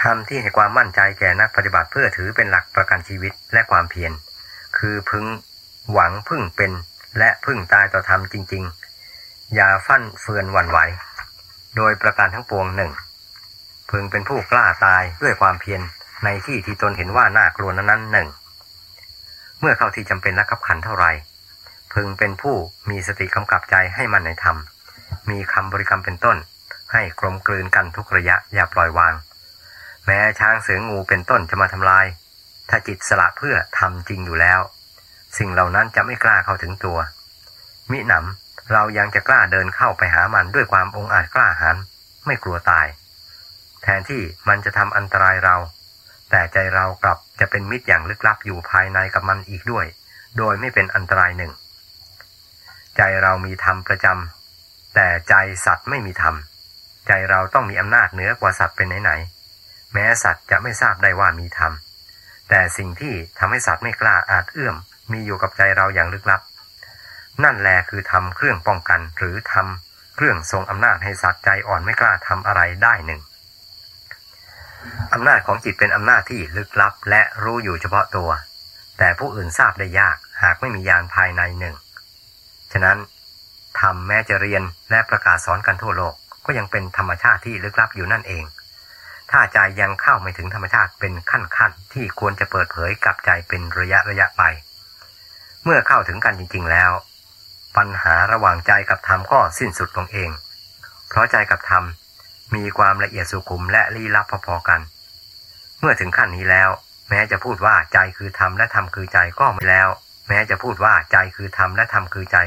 รมที่ให้ความมั่นใจแก่นักปฏิบัติเพื่อถือเป็นหลักประกันชีวิตและความเพียรคือพึงหวังพึ่งเป็นและพึ่งตายต่อธรรมจริงๆอย่าฟั่นเฟือนหวั่นไหวโดยประการทั้งปวงหนึ่งพึงเป็นผู้กล้าตายด้วยความเพียรในที่ที่ตนเห็นว่าน่ากลัวนั้นหนึ่งเมื่อเข้าที่จำเป็นและขับขันเท่าไรพึงเป็นผู้มีสติกำกับใจให้มั่นในธรรมมีคำบริกรรมเป็นต้นให้กลมกลืนกันทุกระยะอย่าปล่อยวางแม้ช้างเสืองูเป็นต้นจะมาทำลายถ้าจิตสละเพื่อทำจริงอยู่แล้วสิ่งเหล่านั้นจะไม่กล้าเข้าถึงตัวมิหนำเรายังจะกล้าเดินเข้าไปหามันด้วยความองอาจกล้าหาญไม่กลัวตายแทนที่มันจะทำอันตรายเราแต่ใจเรากลับจะเป็นมิตรอย่างลึกลับอยู่ภายในกับมันอีกด้วยโดยไม่เป็นอันตรายหนึ่งใจเรามีธรรมประจำแต่ใจสัตว์ไม่มีธรรมใจเราต้องมีอำนาจเหนือกว่าสัตว์เป็นไหนๆแม้สัตว์จะไม่ทราบได้ว่ามีธรรมแต่สิ่งที่ทำให้สัตว์ไม่กล้าอาจเอื้อมมีอยู่กับใจเราอย่างลึกลับนั่นแลคือธรรมเครื่องป้องกันหรือธรรมเครื่องทรงอำนาจให้สัตว์ใจอ่อนไม่กล้าทำอะไรได้หนึ่งอำนาจของจิตเป็นอำนาจที่ลึกลับและรู้อยู่เฉพาะตัวแต่ผู้อื่นทราบได้ยากหากไม่มีญาณภายในหนึ่งฉะนั้นธรรมแม้จะเรียนและประกาศสอนกันทั่วโลกก็ยังเป็นธรรมชาติที่ลึกลับอยู่นั่นเองถ้าใจยังเข้าไม่ถึงธรรมชาติเป็นขั้นที่ควรจะเปิดเผยกับใจเป็นระยะไปเมื่อเข้าถึงกันจริงๆแล้วปัญหาระหว่างใจกับธรรมก็สิ้นสุดลงเองเพราะใจกับธรรมมีความละเอียดสุขุมและลี้ลับพอๆกันเมื่อถึงขั้นนี้แล้วแม้จะพูดว่าใจคือธรรมและธรรมคือใจก็ไม่แล้วแม้จะพูดว่าใจคือธรรมและธรรมคือใจ